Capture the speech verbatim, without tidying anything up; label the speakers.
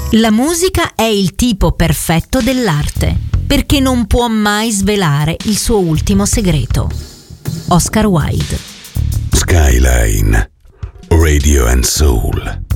Speaker 1: La musica è il tipo perfetto dell'arte, perché non può mai svelare il suo ultimo segreto. Oscar Wilde.
Speaker 2: Skyline Radio and Soul.